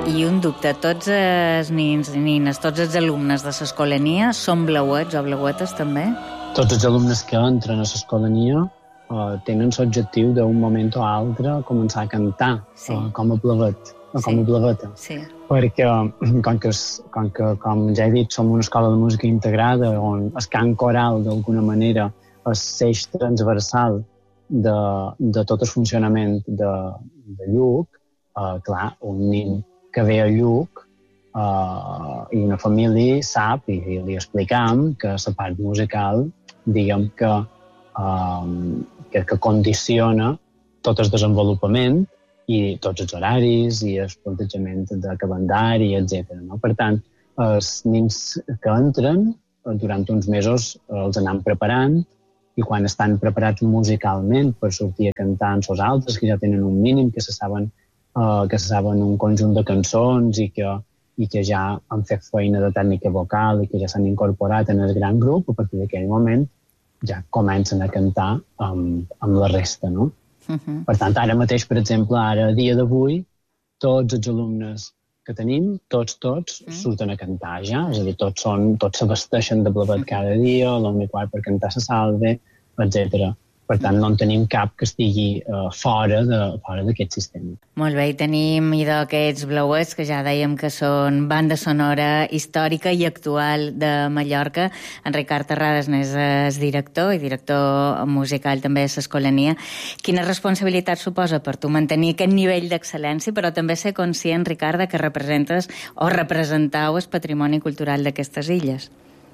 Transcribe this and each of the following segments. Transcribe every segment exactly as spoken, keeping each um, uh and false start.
I un dubte, tots els nins i nines, tots els alumnes de l'escolania són blauets o blauetes també? Tots els alumnes que entren a l'escolania uh, tenen l'objectiu d'un moment o altre començar a cantar sí. uh, com a blauet o com sí. a blaveta. Sí. Perquè, com que, com que, com ja he dit, som una escola de música integrada on el cant coral, d'alguna manera, és l'eix transversal de, de tot el funcionament de, de Lluc, uh, clar, un nin que ve a Lluc uh, i una família sap, i, i li explicam, que la part musical, diguem que, uh, que, que condiciona tot el desenvolupament i tots els horaris i el plantejament de calendari, etcètera. No? Per tant, els nins que entren, durant uns mesos els anem preparant i quan estan preparats musicalment per sortir a cantar en sos altres, que ja tenen un mínim, que se saben Uh, que se saben un conjunt de cançons i que, i que ja han fet feina de tècnica vocal i que ja s'han incorporat en el gran grup, a partir d'aquell moment ja comencen a cantar amb, amb la resta, no? Uh-huh. Per tant, ara mateix, per exemple, ara, a dia d'avui, tots els alumnes que tenim, tots, tots, uh-huh. surten a cantar ja, és a dir, tots són, tots s'abasteixen de blavet uh-huh. cada dia, a l'una i quart per cantar la salve, etcètera. Per tant, no en tenim cap que estigui uh, fora de, fora d'aquest sistema. Molt bé, i tenim idò aquests blauets, que ja dèiem que són banda sonora històrica i actual de Mallorca. En Ricard Terrades n'és el director i director musical també de l'Escolania. Quina responsabilitat suposa per tu mantenir aquest nivell d'excel·lència, però també ser conscient, Ricard, que representes o representau el patrimoni cultural d'aquestes illes?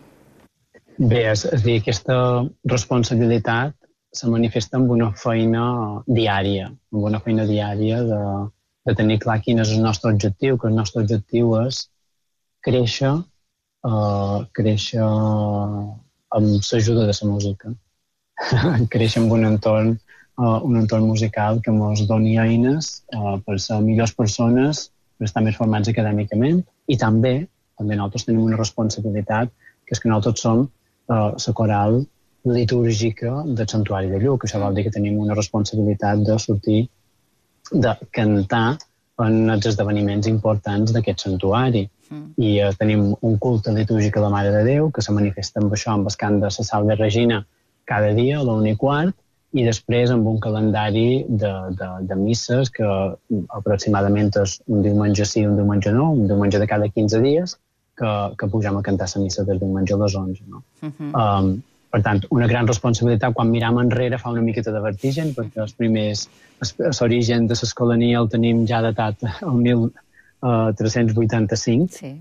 Bé, és, és a dir, aquesta responsabilitat se manifesta amb una feina diària, amb una feina diària de, de tenir clar quin és el nostre objectiu, que el nostre objectiu és créixer, uh, créixer amb l'ajuda de la música, créixer amb un entorn, uh, un entorn musical que ens doni eines uh, per ser millors persones, per estar més formats acadèmicament, i també, també nosaltres tenim una responsabilitat, que és que nosaltres som uh, la coral litúrgica del Santuari de Lluc. Això vol dir que tenim una responsabilitat de sortir, de cantar en els esdeveniments importants d'aquest santuari. Mm. I eh, tenim un culte litúrgic a la Mare de Déu que se manifesta amb això, amb el cant de la Salve Regina cada dia a l'una i quart, i després amb un calendari de, de, de misses que aproximadament és un diumenge sí, un diumenge no, un diumenge de cada quinze dies, que, que pugem a cantar la missa del diumenge a les onze. No? Mm-hmm. um, Per tant, una gran responsabilitat. Quan miram enrere fa una miqueta de vertigen, perquè els primers, l'origen de l'Escolania el tenim ja datat el mil tres-cents vuitanta-cinc. Sí.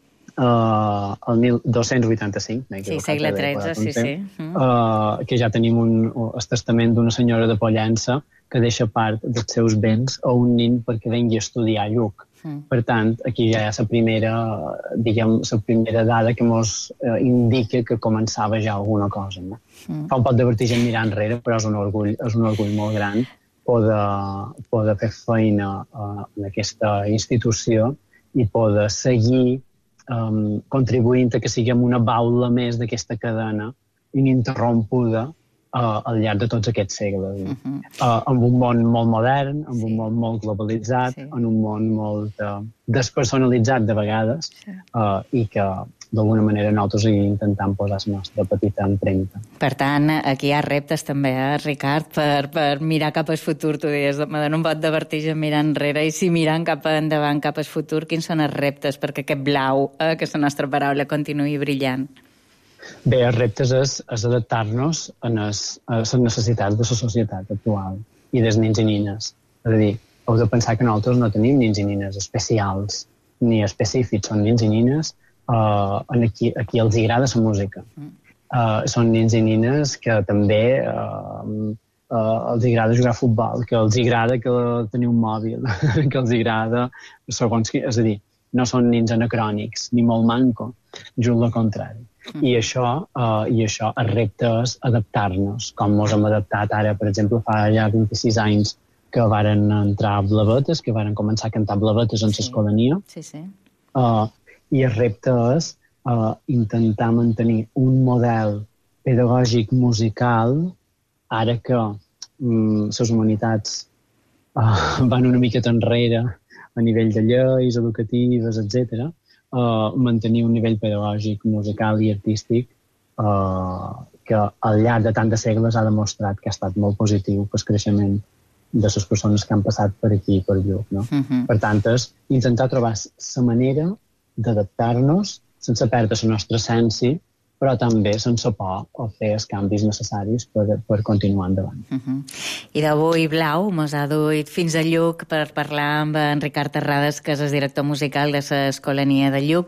Uh, el mil dos-cents vuitanta-cinc. Sí, segle tretze, sí, sí. Uh, que ja tenim un, el testament d'una senyora de Pollença que deixa part dels seus béns a un nin perquè vengui a estudiar a Lluc. Mm. Per tant, aquí ja hi ha la primera, diguem, la primera dada que ens eh, indica que començava ja alguna cosa. No? Mm. Fa un poc de vertigen mirar enrere, però és un orgull, és un orgull molt gran poder, poder fer feina eh, en aquesta institució i poder seguir um, contribuint a que siguem una baula més d'aquesta cadena ininterrompuda Uh, al llarg de tots aquests segles. Uh-huh. Uh, amb un món molt modern, amb sí. un món molt globalitzat, sí. en un món molt uh, despersonalitzat de vegades, sí. uh, i que d'alguna manera nosaltres hi intentem posar la nostra petita empremta. Per tant, aquí hi ha reptes també, eh, Ricard, per, per mirar cap al futur. Tu deies, me dona un pot de vertigen mirar enrere, i si mirant cap endavant, cap al futur, quins són els reptes perquè aquest blau, eh, que és la nostra paraula, continuï brillant? Bé, els reptes és, és adaptar-nos a les necessitats de la societat actual i dels nins i nines. És a dir, heu de pensar que nosaltres no tenim nins i nines especials ni específics, són nins i nines uh, a qui, a qui els agrada la música. Uh, són nins i nines que també uh, uh, els agrada jugar a futbol, que els agrada que tenir un mòbil, que els agrada segons qui... És a dir, no són nins anacrònics, ni molt manco, just el contrari. Mm. I això, uh, i això el repte és adaptar-nos, com ens hem adaptat ara, per exemple, fa ja vint-i-sis anys que varen entrar blavetes, que varen començar a cantar blavetes en l'Escolania. Sí, sí. Uh, I el repte és uh, intentar mantenir un model pedagògic musical, ara que um, les humanitats uh, van una miqueta enrere a nivell de lleis educatives, etcètera, uh, mantenir un nivell pedagògic, musical i artístic uh, que al llarg de tants segles ha demostrat que ha estat molt positiu pel creixement de les persones que han passat per aquí i per Lluc. No? Uh-huh. Per tant, és intentar trobar la manera d'adaptar-nos sense perdre la nostra essència, però també sense por o fer els canvis necessaris per, per continuar endavant. Uh-huh. I d'avui Blau mos ha duit fins a Lluc per parlar amb en Ricard Terrades, que és el director musical de l'Escolania de Lluc,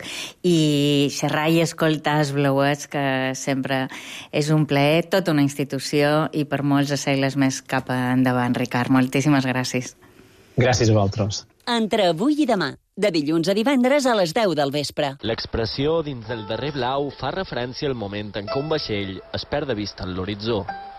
i xerrar i escoltar els Blauets, que sempre és un plaer, tota una institució i per molts segles més cap endavant. Ricard, moltíssimes gràcies. Gràcies a vosaltres. Entre avui i demà, de dilluns a divendres a les deu del vespre. L'expressió dins del darrer blau fa referència al moment en què un vaixell es perd de vista en l'horitzó.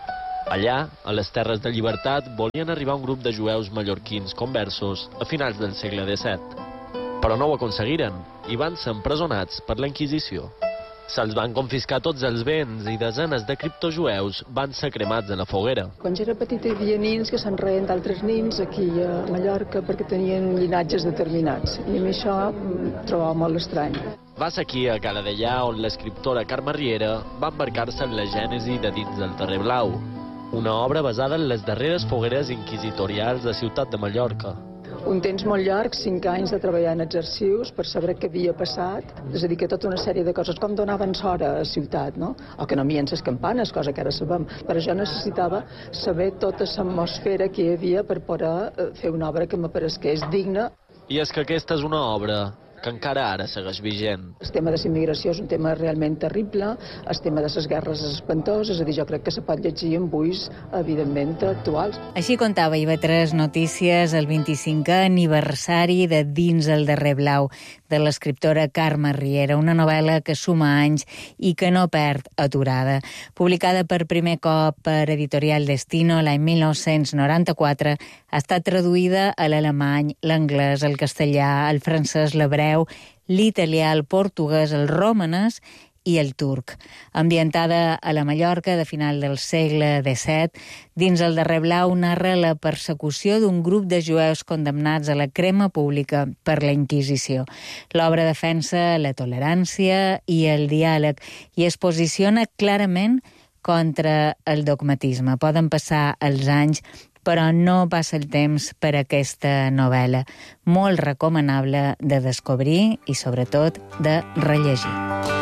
Allà, a les terres de llibertat, volien arribar un grup de jueus mallorquins conversos a finals del segle disset. Però no ho aconseguiren i van ser empresonats per la Inquisició. Se'ls van confiscar tots els béns i desenes de criptojueus van ser cremats a la foguera. Quan jo era petita hi havia nins que se'n reien d'altres nins aquí a Mallorca perquè tenien llinatges determinats i a mi això em trobava molt estrany. Va ser aquí a Cala Deià on l'escriptora Carme Riera va embarcar-se en la gènesi de Dins del Darrer Blau, una obra basada en les darreres fogueres inquisitorials de Ciutat de Mallorca. Un temps molt llarg, cinc anys de treballar en els arxius per saber què havia passat, és a dir, que tota una sèrie de coses, com donaven sort a la ciutat, no? O que no mien les campanes, cosa que ara sabem. Per això necessitava saber tota l'atmosfera que hi havia per poder fer una obra que m'aparesqués digna. I és que aquesta és una obra que encara ara segueix vigent. El tema de la immigració és un tema realment terrible, el tema de les guerres és espantós, és a dir, jo crec que se pot llegir amb ulls, evidentment, actuals. Així contava I V tres Notícies el vint-i-cinquè aniversari de Dins el Darrer Blau, de l'escriptora Carme Riera, una novel·la que suma anys i que no perd aturada. Publicada per primer cop per Editorial Destino l'any mil nou-cents noranta-quatre, ha estat traduïda a l'alemany, l'anglès, el castellà, el francès, l'hebreu, l'italià, el portuguès, el romanès i el turc. Ambientada a la Mallorca de final del segle disset, Dins el Darrer Blau narra la persecució d'un grup de jueus condemnats a la crema pública per la Inquisició. L'obra defensa la tolerància i el diàleg i es posiciona clarament contra el dogmatisme. Poden passar els anys, però no passa el temps per aquesta novel·la. Molt recomanable de descobrir i, sobretot, de rellegir.